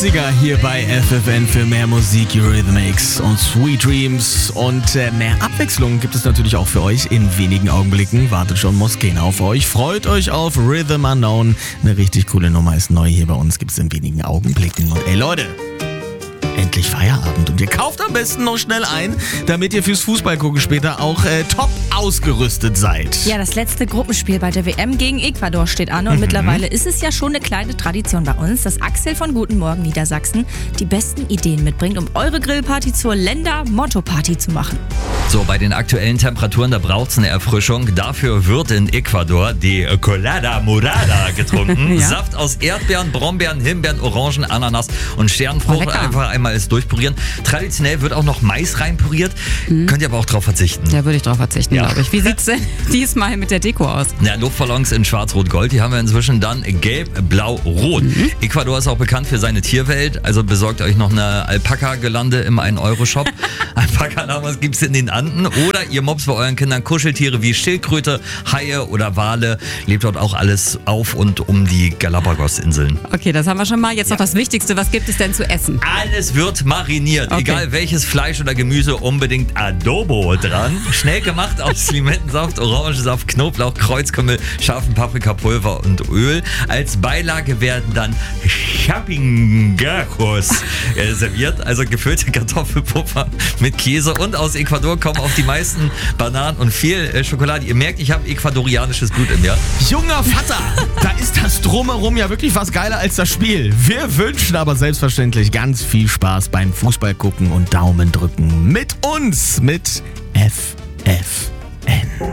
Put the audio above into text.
90er hier bei FFN für mehr Musik, Eurythmics und Sweet Dreams. Und mehr Abwechslung gibt es natürlich auch für euch in wenigen Augenblicken. Wartet schon Moskena auf euch. Freut euch auf Rhythm Unknown. Eine richtig coole Nummer ist neu hier bei uns. Gibt es in wenigen Augenblicken. Und ey Leute, endlich Feierabend und ihr kauft am besten noch schnell ein, damit ihr fürs Fußballgucken später auch top ausgerüstet seid. Ja, das letzte Gruppenspiel bei der WM gegen Ecuador steht an und mittlerweile ist es ja schon eine kleine Tradition bei uns, dass Axel von Guten Morgen Niedersachsen die besten Ideen mitbringt, um eure Grillparty zur Länder-Motto-Party zu machen. So, bei den aktuellen Temperaturen, da braucht es eine Erfrischung. Dafür wird in Ecuador die Colada Morada getrunken. Ja. Saft aus Erdbeeren, Brombeeren, Himbeeren, Orangen, Ananas und Sternfrucht. lecker. Einfach einmal alles durchpurieren. Traditionell wird auch noch Mais reinpuriert. Könnt ihr aber auch drauf verzichten. Da würde ich drauf verzichten, Ja. glaube ich. Wie sieht's denn diesmal mit der Deko aus? Ja, Luftballons in Schwarz-Rot-Gold, die haben wir inzwischen dann Gelb, Blau, Rot. Ecuador ist auch bekannt für seine Tierwelt, also besorgt euch noch eine Alpaka-Gelande im 1-Euro-Shop. Alpaka-Lamas gibt's in den Anden oder ihr mobst bei euren Kindern Kuscheltiere wie Schildkröte, Haie oder Wale. Lebt dort auch alles auf und um die Galapagos-Inseln. Okay, das haben wir schon mal. Jetzt noch das Wichtigste. Was gibt es denn zu essen? Alles wird mariniert, Okay. egal welches Fleisch oder Gemüse, unbedingt Adobo dran. Schnell gemacht aus Limettensaft, Orangensaft, Knoblauch, Kreuzkümmel, scharfen Paprikapulver und Öl. Als Beilage werden dann Chapingajos serviert, also gefüllte Kartoffelpuffer mit Käse. Und aus Ecuador kommen auch die meisten Bananen und viel Schokolade. Ihr merkt, ich habe ecuadorianisches Blut in mir. Junger Vater, da ist das Drumherum ja wirklich was geiler als das Spiel. Wir wünschen aber selbstverständlich ganz viel Spaß beim Fußball gucken und Daumen drücken mit uns, mit FFN.